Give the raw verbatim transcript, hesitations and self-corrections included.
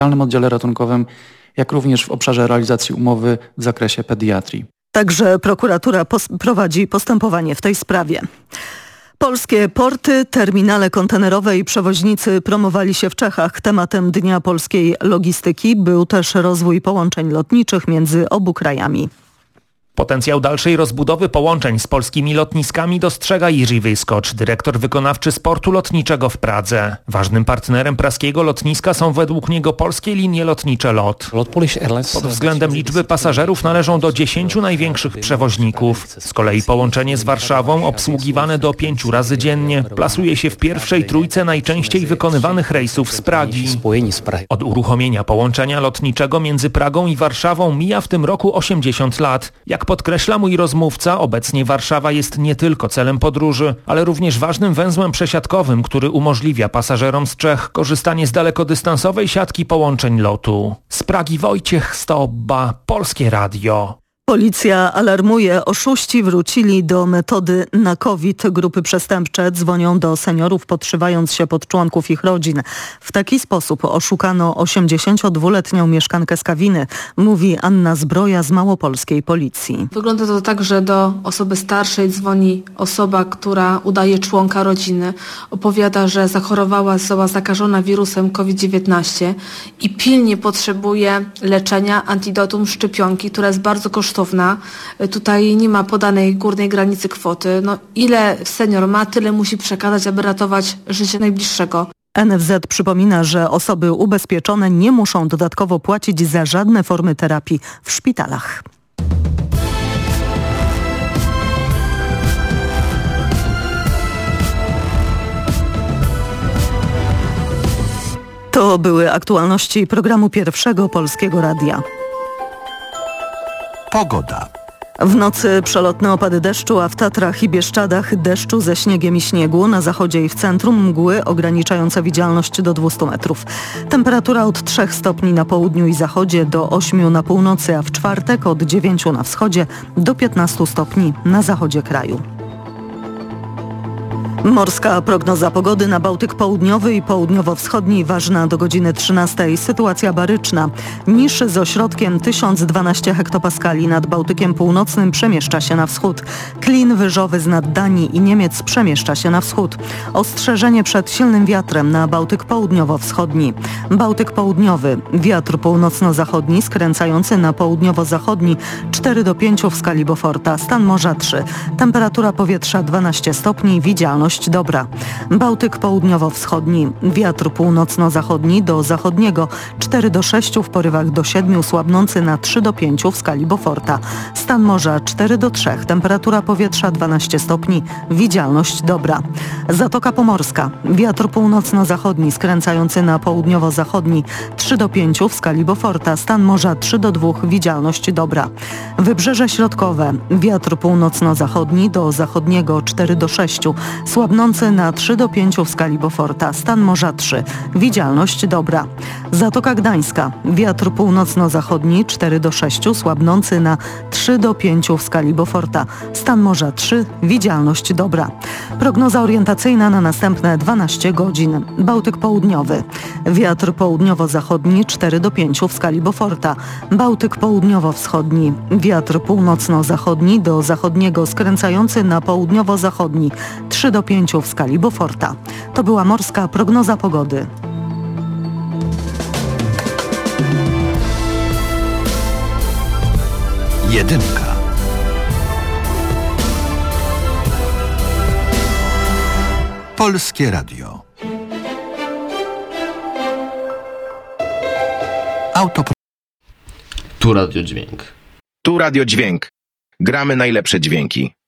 w oddziale ratunkowym, jak również w obszarze realizacji umowy w zakresie pediatrii. Także prokuratura pos- prowadzi postępowanie w tej sprawie. Polskie porty, terminale kontenerowe i przewoźnicy promowali się w Czechach. Tematem Dnia Polskiej Logistyki był też rozwój połączeń lotniczych między obu krajami. Potencjał dalszej rozbudowy połączeń z polskimi lotniskami dostrzega Jiří Wyskocz, dyrektor wykonawczy sportu lotniczego w Pradze. Ważnym partnerem praskiego lotniska są według niego polskie linie lotnicze LOT. Pod względem liczby pasażerów należą do dziesięciu największych przewoźników. Z kolei połączenie z Warszawą, obsługiwane do pięciu razy dziennie, plasuje się w pierwszej trójce najczęściej wykonywanych rejsów z Pragi. Od uruchomienia połączenia lotniczego między Pragą i Warszawą mija w tym roku osiemdziesiąt lat. Jak podkreśla mój rozmówca, obecnie Warszawa jest nie tylko celem podróży, ale również ważnym węzłem przesiadkowym, który umożliwia pasażerom z Czech korzystanie z dalekodystansowej siatki połączeń lotu. Z Pragi Wojciech Stobba, Polskie Radio. Policja alarmuje, oszuści wrócili do metody na COVID. Grupy przestępcze dzwonią do seniorów, podszywając się pod członków ich rodzin. W taki sposób oszukano osiemdziesięciodwuletnią mieszkankę z Kawiny, mówi Anna Zbroja z małopolskiej policji. Wygląda to tak, że do osoby starszej dzwoni osoba, która udaje członka rodziny, opowiada, że zachorowała, została zakażona wirusem COVID dziewiętnaście i pilnie potrzebuje leczenia, antidotum, szczepionki, która jest bardzo kosztowna. Tutaj nie ma podanej górnej granicy kwoty. No, ile senior ma, tyle musi przekazać, aby ratować życie najbliższego. N F Z przypomina, że osoby ubezpieczone nie muszą dodatkowo płacić za żadne formy terapii w szpitalach. To były aktualności programu Pierwszego Polskiego Radia. Pogoda. W nocy przelotne opady deszczu, a w Tatrach i Bieszczadach deszczu ze śniegiem i śniegu. Na zachodzie i w centrum mgły ograniczające widzialność do dwieście metrów. Temperatura od trzech stopni na południu i zachodzie do ośmiu na północy, a w czwartek od dziewięciu na wschodzie do piętnastu stopni na zachodzie kraju. Morska prognoza pogody na Bałtyk Południowy i Południowo-Wschodni ważna do godziny trzynastej. Sytuacja baryczna. Niż z ośrodkiem tysiąc dwanaście hektopaskali nad Bałtykiem Północnym przemieszcza się na wschód. Klin wyżowy z nad Danii i Niemiec przemieszcza się na wschód. Ostrzeżenie przed silnym wiatrem na Bałtyk Południowo-Wschodni. Bałtyk Południowy. Wiatr północno-zachodni skręcający na południowo-zachodni cztery do pięciu w skali Beauforta. Stan morza trzy. Temperatura powietrza dwanaście stopni. Widzialność dobra. Bałtyk Południowo-Wschodni. Wiatr północno-zachodni do zachodniego cztery do sześciu w porywach do siedmiu, słabnący na trzy do pięciu w skali Beauforta. Stan morza cztery do trzech. Temperatura powietrza dwanaście stopni. Widzialność dobra. Zatoka Pomorska. Wiatr północno-zachodni skręcający na południowo-zachodni trzy do pięciu w skali Beauforta. Stan morza trzy do dwóch. Widzialność dobra. Wybrzeże Środkowe. Wiatr północno-zachodni do zachodniego cztery do sześciu. Słabnący na trzy do pięciu w skali Beauforta. Stan morza trzy. Widzialność dobra. Zatoka Gdańska. Wiatr północno-zachodni cztery do sześciu. Słabnący na trzy do pięciu w skali Beauforta. Stan morza trzy. Widzialność dobra. Prognoza orientacyjna na następne dwanaście godzin. Bałtyk Południowy. Wiatr południowo-zachodni cztery do pięciu w skali Beauforta. Bałtyk Południowo-Wschodni. Wiatr północno-zachodni do zachodniego skręcający na południowo-zachodni trzy do pięciu w skali Beauforta. To była morska prognoza pogody. Jedynka. Polskie Radio. Auto. Tu Radio Dźwięk. Tu Radio Dźwięk. Gramy najlepsze dźwięki.